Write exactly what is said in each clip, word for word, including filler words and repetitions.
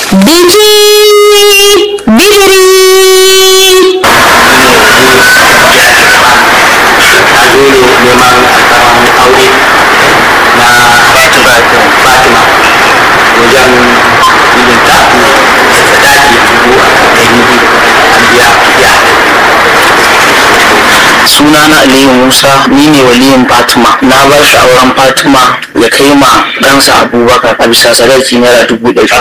biki bidiri. Na zo ne neman alfarman aure na Fatima Fatima wajen mijinta sadaki dubu a ɗari biyu an biya biya. Sunana Aliyu Musa, ni ne waliyin Fatima. Na bar shi auren Fatima ya kai ma ɗansa Abubakar a bisa sadaki naira dubu ɗari.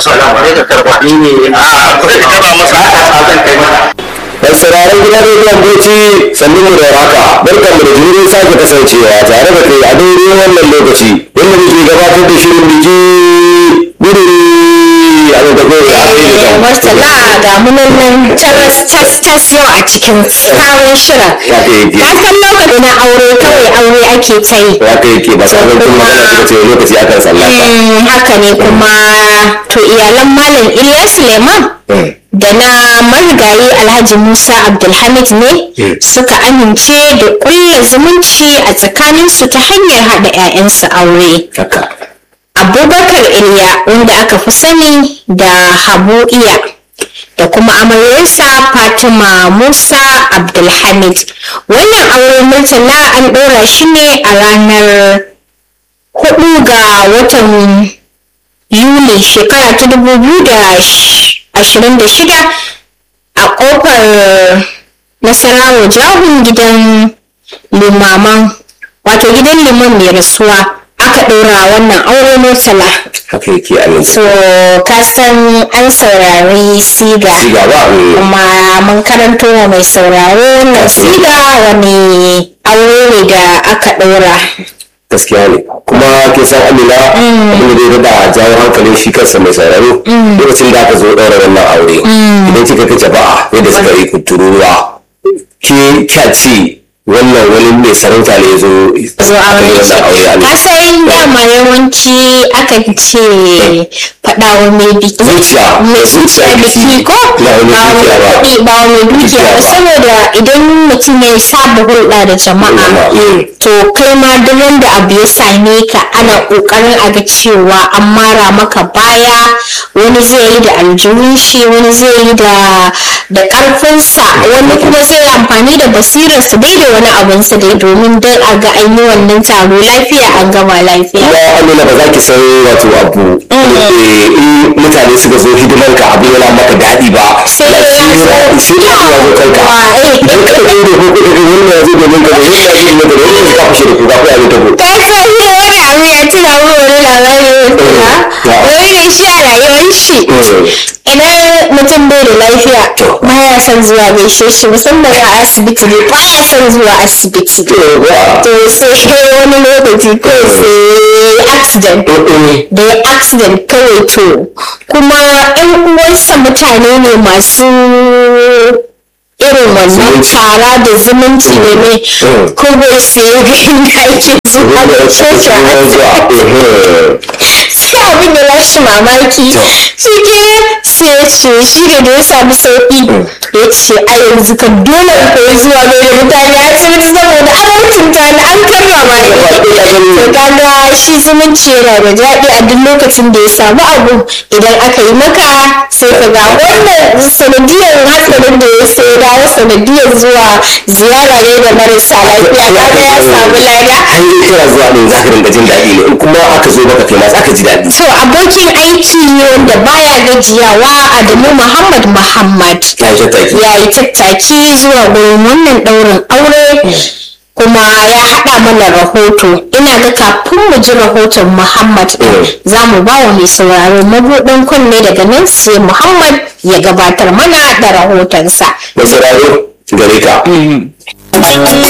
Ni ne a kuka ka karba masa a zan kai mata. Dan sauraron gidan rediyon Bauchi sannu mu da haka barkan mu da jirin sake kasancewa tare da kai a daidai wannan lokaci wanda muke gabatar da shirin biki bidiri a lokacin da ake da Murtala ga munan nan taras tas tas yau a cikin sabon shirin. Ka san lokaci na aure kawai aure ake ta yi. haka yake ba sabon kuma magana suka ce lokaci akan sallata. Haka ne kuma to iyalan Malam Iliya Suleiman da na marigayi Alhaji Musa Abdulhamid ne suka amince da ƙulla zumunci a tsakaninsu ta hanyar haɗa 'ya'yansu aure. Abubakar Iliya wanda aka fi sani da Habu Iya da kuma amaryarsa Fatima Musa Abdulhamid. Wannan aure Murtala an ɗora shi ne a ranar hudu ga watan Yuli shekara ta dubu biyu da ashirin da shida a ƙofar Nasarawa Jahun gidan limaman wato gidan liman mai rasuwa aka ɗora wannan aure Murtala. Haka yake a So ka san an saurari siga kuma mun karanto wa mai sauraro wannan siga wani aure ne da aka ɗora. gaskiya ne kuma ke san Amina abin da da jawo hankalin shi kansa mai sauraro lokacin da aka zo ɗaura wannan aure idan kika ga jama'a yadda suka yi kuturuwa ke kyaci wannan wani mai sarauta ne zo zo aure ka san dama yawanci akan ce faɗawa mai biki zuciya mai zuciya biki ko ba wani kuɗi ba wani dukiya ba saboda idan mutum ya saba hulɗa da jama'a to kai ma duk wanda abu ya same ka ana ƙoƙarin a ga cewa an mara maka baya wani zai yi da aljihun shi wani zai yi da da ƙarfinsa wani kuma zai yi amfani da basirarsa dai da wani abinsa dai domin don a ga an yi wannan taro lafiya an gama lafiya. Ya Amina ba za ki san wato abu in mutane suka zo hidimar ka abu yana maka daɗi ba. Sai ya zo sai ya zo kanka. Idan ka ɗauki da kuka da wani ya zo domin ka da wani ya zo da wani ka fashe da kuka ko ya zo ta ko. Ka san shi wani abu ya tuna mu wani labari wani ne shi a rayuwar shi. Idan mutum bai da lafiya baya son zuwa gaishe shi musamman a asibiti ne baya son zuwa asibiti. To sai wani lokaci kawai sai accident da ya accident kawai to kuma yan uwansa mutane ne masu irin wannan fara da zumunci da ne kawai sai ga inda ake zuwa da coci sai abin da lashe mamaki shi ke sai ya ce shi da da ya samu sauƙi ya ce a yanzu kan dole ko zuwa mai da mutane a cikin saboda an mutunta ni an karrama ni to kaga shi zumunci yana da daɗi a duk lokacin da ya samu abu idan aka yi maka sai ka ga wannan sanadiyar hatsarin da ya sai dawo sanadiyar zuwa ziyara ne da marasa lafiya kaga ya samu lada an yi kira zuwa ne za ka dinga jin daɗi ne in kuma aka zo baka kai ma za ka ji daɗi. To abokin aiki ne wanda baya gajiyawa Adamu Muhammad Muhammad ya yi tattaki zuwa gurin wannan ɗaurin aure kuma ya haɗa mana rahoto ina ga kafin mu ji rahoton Muhammad za mu ba wa mai sauraro mabuɗin kunne daga nan sai Muhammad ya gabatar mana da rahotonsa. Mai sauraro gare ka.